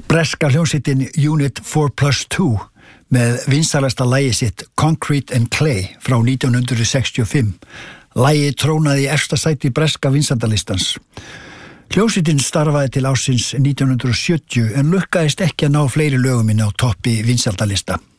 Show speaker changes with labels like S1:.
S1: Breska hljómsveitin Unit 4+2 með vinsælasta lagið sitt Concrete and Clay frá 1965. Lagið trónaði í efsta sæti breska vinsældalistans. Hljómsveitin starfaði til ársins 1970 en lukkaðist ekki að ná fleiri lögum inn á toppi vinsældalista.